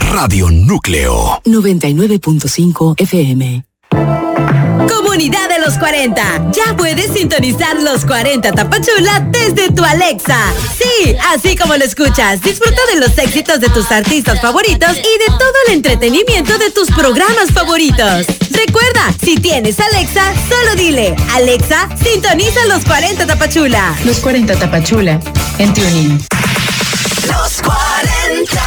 Radio Núcleo 99.5 FM. Comunidad de los 40, ya puedes sintonizar los 40 Tapachula desde tu Alexa. Sí, así como lo escuchas, disfruta de los éxitos de tus artistas favoritos y de todo el entretenimiento de tus programas favoritos. Recuerda, si tienes Alexa, solo dile, Alexa, sintoniza los 40 Tapachula. Los 40 Tapachula, en TuneIn. Los 40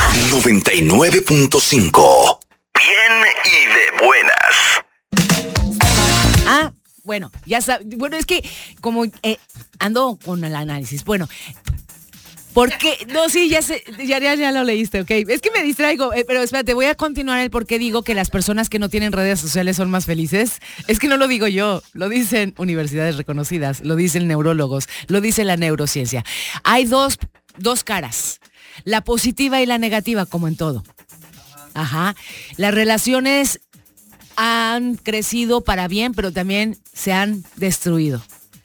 99.5. Bien y de buenas. Bueno, ya sabes, bueno, es que como ando con el análisis, bueno, porque, no, sí, ya sé, ya lo leíste, ok, es que me distraigo, pero espérate, voy a continuar el por qué digo que las personas que no tienen redes sociales son más felices. Es que no lo digo yo, lo dicen universidades reconocidas, lo dicen neurólogos, lo dice la neurociencia. Hay dos caras, la positiva y la negativa, como en todo. Ajá, las relaciones han crecido para bien, pero también se han destruido.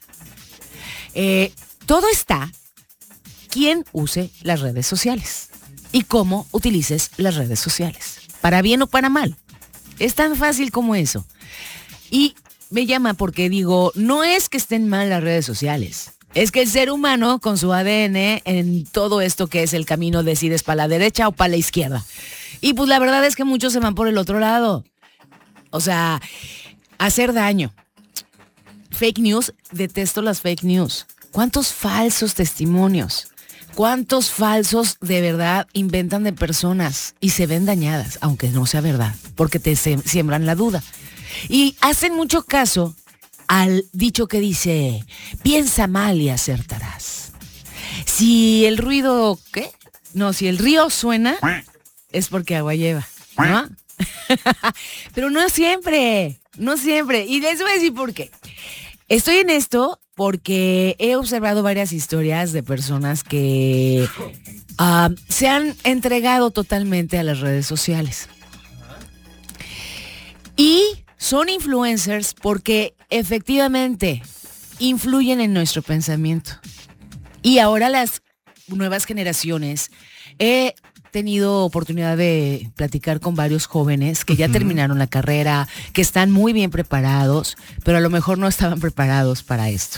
Todo está quién use las redes sociales y cómo utilices las redes sociales, para bien o para mal. Es tan fácil como eso. Y me llama porque digo, no es que estén mal las redes sociales, es que el ser humano con su ADN en todo esto que es el camino decides para la derecha o para la izquierda. Y pues la verdad es que muchos se van por el otro lado. O sea, hacer daño. Fake news, detesto las fake news. ¿Cuántos falsos testimonios? ¿Cuántos falsos de verdad inventan de personas y se ven dañadas, aunque no sea verdad, porque te siembran la duda? Y hacen mucho caso al dicho que dice, piensa mal y acertarás. Si el ruido, ¿qué? No, si el río suena, es porque agua lleva, ¿no? Pero no siempre. Y les voy a decir por qué. Estoy en esto porque he observado varias historias de personas que se han entregado totalmente a las redes sociales. Y son influencers porque efectivamente influyen en nuestro pensamiento. Y ahora las nuevas generaciones, he tenido oportunidad de platicar con varios jóvenes que ya terminaron la carrera, que están muy bien preparados, pero a lo mejor no estaban preparados para esto.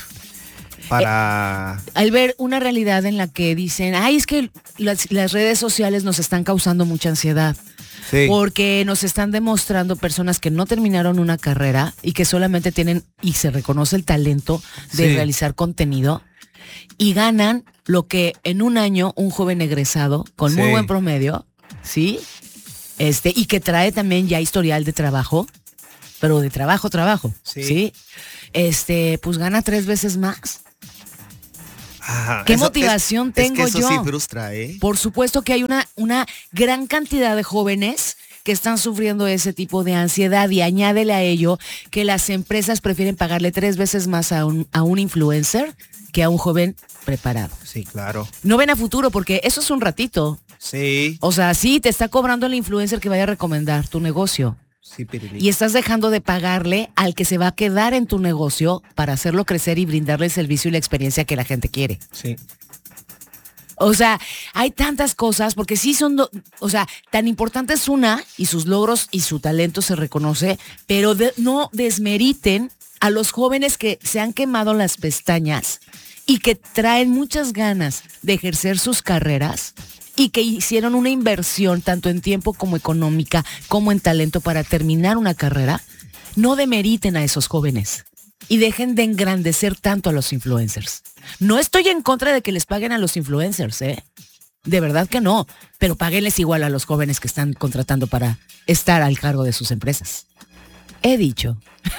Al ver una realidad en la que dicen, es que las redes sociales nos están causando mucha ansiedad. Sí. Porque nos están demostrando personas que no terminaron una carrera y que solamente tienen, y se reconoce el talento de realizar contenido, y ganan lo que en un año un joven egresado con muy buen promedio, ¿sí? Y que trae también ya historial de trabajo, pero de trabajo, ¿sí? Pues gana 3 veces más. Ajá, ¿Qué motivación tengo es que yo? Sí frustra, ¿eh? Por supuesto que hay una gran cantidad de jóvenes que están sufriendo ese tipo de ansiedad, y añádele a ello que las empresas prefieren pagarle 3 veces más a un influencer que a un joven preparado. Sí, claro. No ven a futuro porque eso es un ratito. Sí. O sea, sí, te está cobrando el influencer que vaya a recomendar tu negocio. Sí, y estás dejando de pagarle al que se va a quedar en tu negocio para hacerlo crecer y brindarle el servicio y la experiencia que la gente quiere. Sí. O sea, hay tantas cosas, porque sí son, tan importante es una, y sus logros y su talento se reconoce, pero no desmeriten a los jóvenes que se han quemado las pestañas y que traen muchas ganas de ejercer sus carreras y que hicieron una inversión tanto en tiempo como económica como en talento para terminar una carrera. No demeriten a esos jóvenes y dejen de engrandecer tanto a los influencers. No estoy en contra de que les paguen a los influencers, de verdad que no, pero páguenles igual a los jóvenes que están contratando para estar al cargo de sus empresas. He dicho.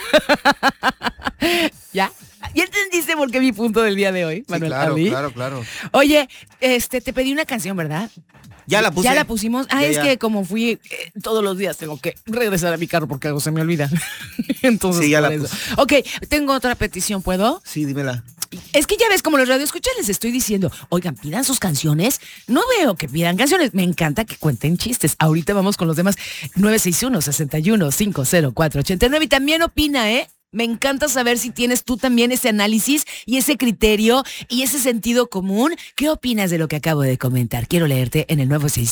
¿Ya? ¿Ya entendiste por qué mi punto del día de hoy, Manuel? Sí, claro. Oye, te pedí una canción, ¿verdad? Ya la puse. Ya la pusimos. Que como fui todos los días tengo que regresar a mi carro porque algo se me olvida. Entonces, sí, ya la puse. Ok, tengo otra petición, ¿puedo? Sí, dímela. Es que ya ves, como los radioescuchas les estoy diciendo, oigan, pidan sus canciones. No veo que pidan canciones. Me encanta que cuenten chistes. Ahorita vamos con los demás. 961-61-504-89. Y también opina, Me encanta saber si tienes tú también ese análisis y ese criterio y ese sentido común. ¿Qué opinas de lo que acabo de comentar? Quiero leerte en el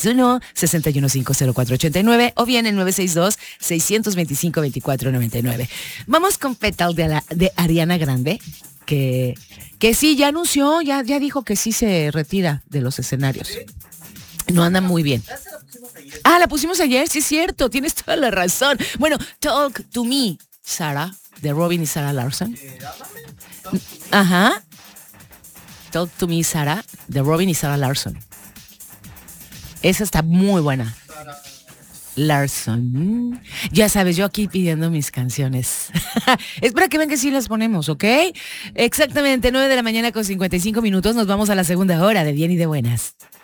961-615-0489 o bien el 962-625-2499. Vamos con Petal de Ariana Grande, que sí, ya anunció, ya dijo que sí se retira de los escenarios. No anda muy bien. Ah, la pusimos ayer, sí es cierto, tienes toda la razón. Bueno, Talk to Me, Sarah, de Robin y Sarah Larson. Ajá. Talk to Me, Sarah, de Robin y Sarah Larson. Esa está muy buena. Larson. Ya sabes, yo aquí pidiendo mis canciones. Es para que vean que sí las ponemos, ¿ok? Exactamente, 9 de la mañana con 55 minutos. Nos vamos a la segunda hora de Bien y de Buenas.